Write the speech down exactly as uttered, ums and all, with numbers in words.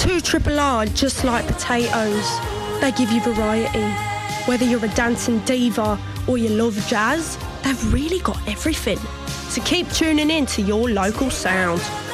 two triple R just like potatoes. They give you variety. Whether you're a dancing diva or you love jazz, they've really got everything. So keep tuning in to your local sound.